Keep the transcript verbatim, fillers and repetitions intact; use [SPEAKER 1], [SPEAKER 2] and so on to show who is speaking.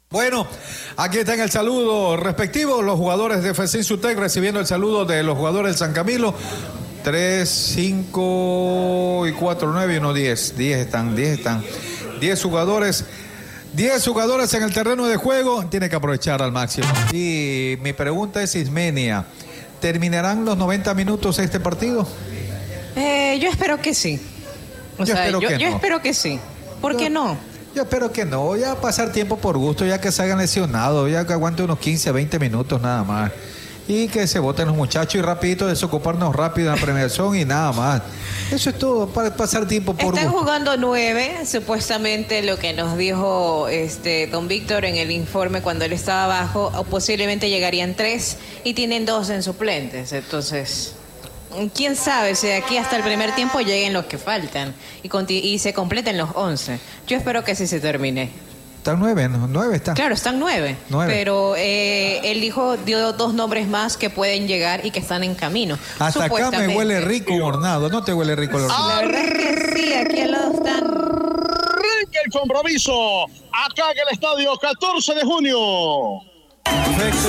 [SPEAKER 1] Bueno, aquí está en el saludo respectivo los jugadores de F C Insutec recibiendo el saludo de los jugadores del San Camilo. tres, cinco y cuatro, nueve y uno, diez. diez están, diez están. diez jugadores. diez jugadores en el terreno de juego. Tiene que aprovechar al máximo. Y mi pregunta es, Ismenia, ¿terminarán los noventa minutos este partido?
[SPEAKER 2] Eh, yo espero que sí. O
[SPEAKER 1] yo
[SPEAKER 2] sea,
[SPEAKER 1] espero
[SPEAKER 2] yo,
[SPEAKER 1] que
[SPEAKER 2] yo
[SPEAKER 1] no.
[SPEAKER 2] espero que sí. ¿Por
[SPEAKER 1] yo,
[SPEAKER 2] qué no?
[SPEAKER 1] Yo espero que no. Ya pasar tiempo por gusto, ya que se hayan lesionado, ya que aguante unos quince, veinte minutos nada más. Y que se voten los muchachos y rapidito desocuparnos rápido en la premiación y nada más. Eso es todo, para pasar tiempo por
[SPEAKER 2] Están
[SPEAKER 1] gusto.
[SPEAKER 2] jugando nueve, supuestamente lo que nos dijo este don Víctor en el informe cuando él estaba abajo, o posiblemente llegarían tres y tienen dos en suplentes. Entonces, quién sabe si de aquí hasta el primer tiempo lleguen los que faltan y, conti- y se completen los once. Yo espero que sí se termine.
[SPEAKER 1] Están nueve, ¿no? Nueve están.
[SPEAKER 2] Claro, están nueve,
[SPEAKER 1] Nueve.
[SPEAKER 2] pero eh, él dijo, dio dos nombres más que pueden llegar y que están en camino.
[SPEAKER 1] Hasta acá me
[SPEAKER 2] supuestamente.
[SPEAKER 1] huele rico un hornado, ¿no te huele rico el hornado?
[SPEAKER 2] La verdad es que sí, aquí al lado están.
[SPEAKER 3] Arranca el compromiso acá en el estadio catorce de junio.
[SPEAKER 1] Perfecto.